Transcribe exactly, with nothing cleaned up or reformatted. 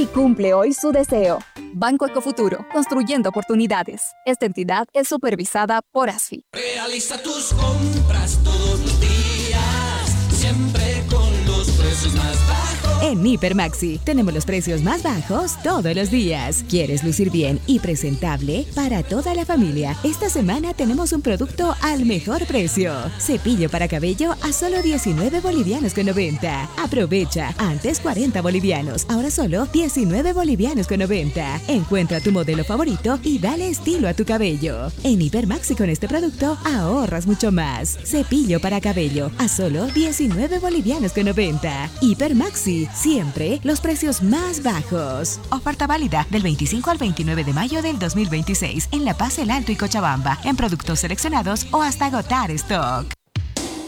y cumple hoy su deseo. Banco Ecofuturo, construyendo oportunidades. Esta entidad es supervisada por A S F I. Realiza tus compras todos los días, siempre con los precios más bajos. En Hipermaxi tenemos los precios más bajos todos los días. ¿Quieres lucir bien y presentable? Para toda la familia, esta semana tenemos un producto al mejor precio. Cepillo para cabello a solo diecinueve bolivianos con noventa. Aprovecha, antes cuarenta bolivianos, ahora solo diecinueve bolivianos con noventa. Encuentra tu modelo favorito y dale estilo a tu cabello. En Hipermaxi con este producto ahorras mucho más. Cepillo para cabello a solo diecinueve bolivianos con noventa. Hipermaxi, siempre los precios más bajos. Oferta válida del veinticinco al veintinueve de mayo del dos mil veintiséis en La Paz, El Alto y Cochabamba, en productos seleccionados o hasta agotar stock.